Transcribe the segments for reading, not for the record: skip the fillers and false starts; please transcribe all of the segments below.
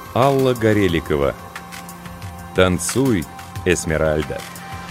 Алла Гореликова. «Танцуй, Эсмеральда».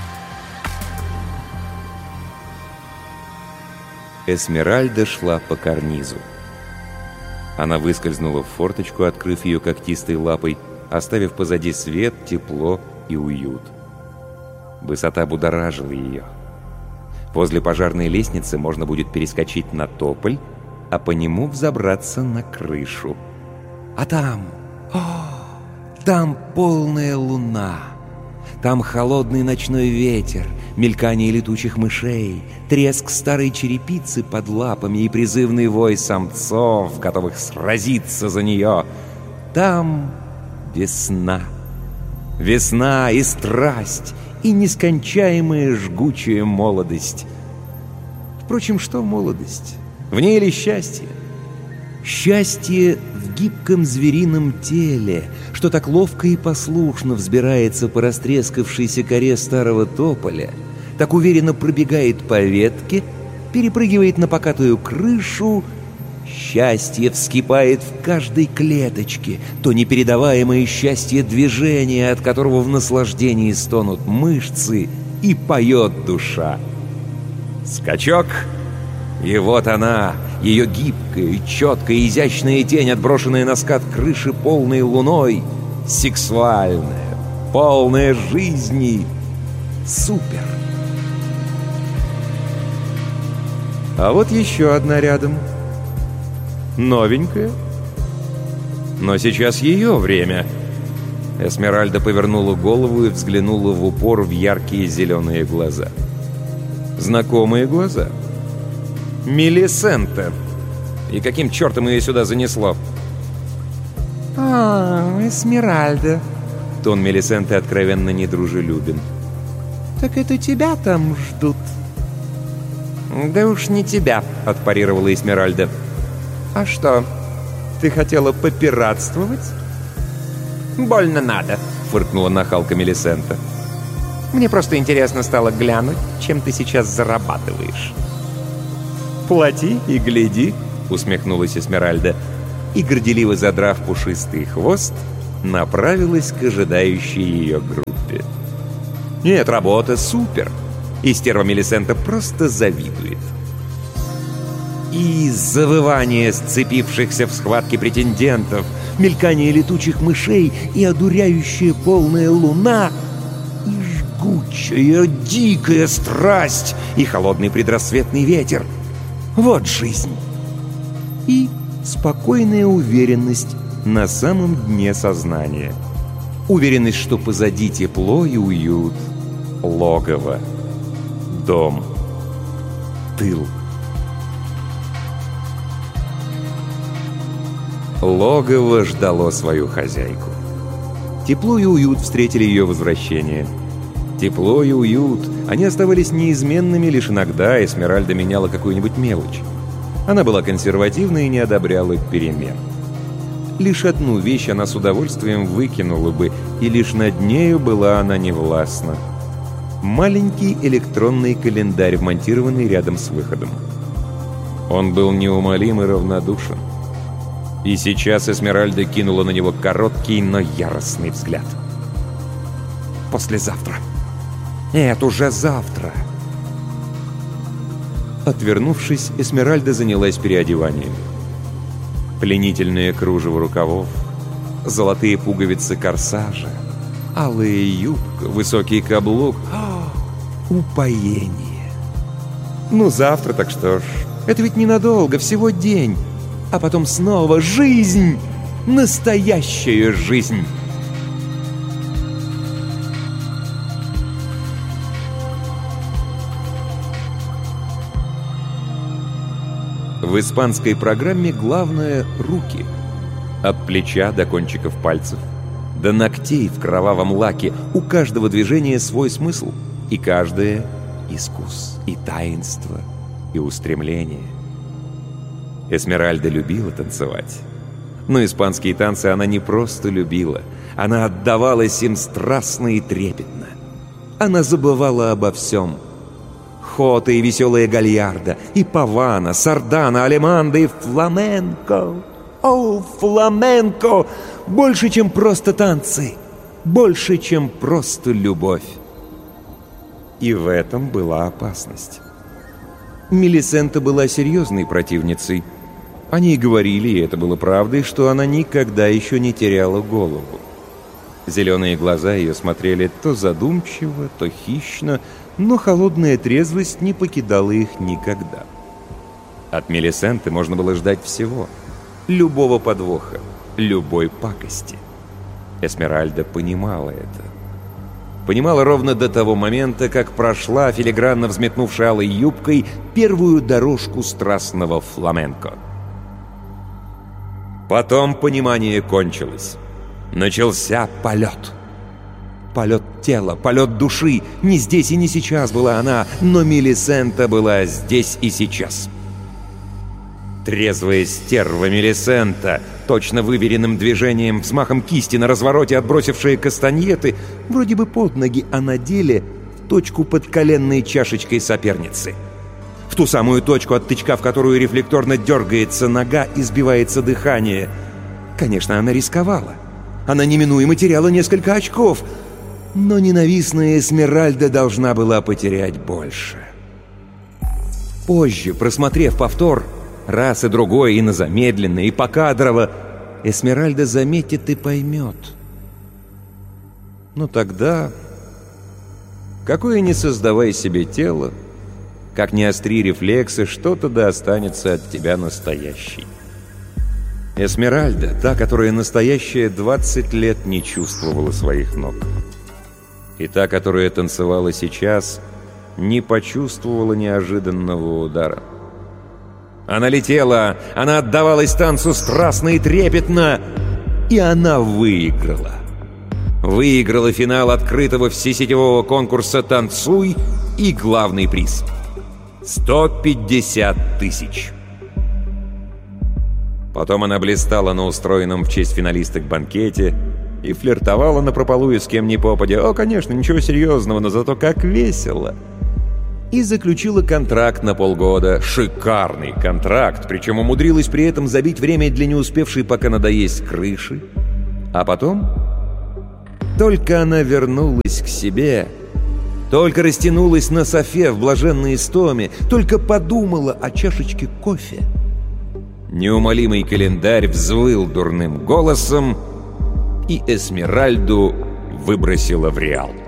Эсмеральда шла по карнизу. Она выскользнула в форточку, открыв ее когтистой лапой, оставив позади свет, тепло и уют. Высота будоражила ее. Возле пожарной лестницы можно будет перескочить на тополь, а по нему взобраться на крышу. А там... там полная луна. Там холодный ночной ветер, мелькание летучих мышей, треск старой черепицы под лапами и призывный вой самцов, готовых сразиться за нее. Там весна. Весна и страсть, и нескончаемая жгучая молодость. Впрочем, что молодость? В ней ли счастье? Счастье в гибком зверином теле, что так ловко и послушно взбирается по растрескавшейся коре старого тополя, так уверенно пробегает по ветке, перепрыгивает на покатую крышу. Счастье вскипает в каждой клеточке, то непередаваемое счастье движения, от которого в наслаждении стонут мышцы и поет душа. Скачок, и вот она, ее гибкая, четкая, изящная тень, отброшенная на скат крыши полной луной, сексуальная, полная жизни, супер. А вот еще одна рядом. Новенькая. Но сейчас ее время. Эсмеральда повернула голову и взглянула в упор в яркие зеленые глаза. Знакомые глаза. Мелисента. И каким чертом ее сюда занесло? Эсмеральда. Тон Мелисенты откровенно недружелюбен. Так это тебя там ждут? Да уж не тебя, отпарировала Эсмеральда. А что, ты хотела попиратствовать? Больно надо, фыркнула нахалка Мелисента. Мне просто интересно стало глянуть, чем ты сейчас зарабатываешь. Плати и гляди, усмехнулась Эсмеральда, и, горделиво задрав пушистый хвост, направилась к ожидающей ее группе. Нет, работа супер, и стерва Мелисента просто завидует. И завывание сцепившихся в схватке претендентов, мелькание летучих мышей и одуряющая полная луна, и жгучая, дикая страсть, и холодный предрассветный ветер. Вот жизнь. И спокойная уверенность на самом дне сознания. Уверенность, что позади тепло и уют, логово, дом, тыл. Логово ждало свою хозяйку. Тепло и уют встретили ее возвращение. Тепло и уют, они оставались неизменными, лишь иногда Эсмеральда меняла какую-нибудь мелочь. Она была консервативна и не одобряла перемен. Лишь одну вещь она с удовольствием выкинула бы, и лишь над нею была она невластна. Маленький электронный календарь, вмонтированный рядом с выходом. Он был неумолим и равнодушен. И сейчас Эсмеральда кинула на него короткий, но яростный взгляд. «Послезавтра. Нет, уже завтра». Отвернувшись, Эсмеральда занялась переодеванием. Пленительное кружево рукавов, золотые пуговицы корсажа, алая юбка, высокий каблук. Упоение. Ну, завтра, так что ж. Это ведь ненадолго, всего день. А потом снова жизнь! Настоящая жизнь! В испанской программе главное — руки. От плеча до кончиков пальцев, до ногтей в кровавом лаке. У каждого движения свой смысл. И каждое — искус, и таинство, и устремление. Эсмеральда любила танцевать. Но испанские танцы она не просто любила. Она отдавалась им страстно и трепетно. Она забывала обо всем. Хота и веселая гальярда, и павана, сардана, алеманда и фламенко. О, фламенко! Больше, чем просто танцы. Больше, чем просто любовь. И в этом была опасность. Мелисента была серьезной противницей. Они говорили, и это было правдой, что она никогда еще не теряла голову. Зеленые глаза ее смотрели то задумчиво, то хищно, но холодная трезвость не покидала их никогда. От Мелисенты можно было ждать всего. Любого подвоха, любой пакости. Эсмеральда понимала это. Понимала ровно до того момента, как прошла, филигранно взметнувшей алой юбкой, первую дорожку страстного фламенко. Потом понимание кончилось. Начался полет. Полет тела, полет души. Не здесь и не сейчас была она, но Мелисента была здесь и сейчас. Трезвая стерва Мелисента, точно выверенным движением, взмахом кисти на развороте отбросившая кастаньеты, вроде бы под ноги, а на деле в точку под коленной чашечкой соперницы. В ту самую точку, от тычка в которую рефлекторно дергается нога и сбивается дыхание. Конечно, она рисковала. Она неминуемо теряла несколько очков, но ненавистная Эсмеральда должна была потерять больше. Позже, просмотрев повтор, раз и другой, и на замедленно, и покадрово, Эсмеральда заметит и поймет. Но тогда, какое ни создавай себе тело, как ни остри рефлексы, что-то да останется от тебя настоящей. Эсмеральда, та, которая настоящая 20 лет не чувствовала своих ног. И та, которая танцевала сейчас, не почувствовала неожиданного удара. Она летела, она отдавалась танцу страстно и трепетно, и она выиграла. Выиграла финал открытого всесетевого конкурса «Танцуй» и главный приз — 150 тысяч. Потом она блистала на устроенном в честь финалисток банкете и флиртовала напропалую с кем ни попадя. О, конечно, ничего серьезного, но зато как весело. И заключила контракт на полгода. Шикарный контракт, причем умудрилась при этом забить время для не успевшей пока надоесть крыши. А потом только она вернулась к себе, только растянулась на софе в блаженной истоме, только подумала о чашечке кофе. Неумолимый календарь взвыл дурным голосом, и Эсмеральду выбросила в Реал.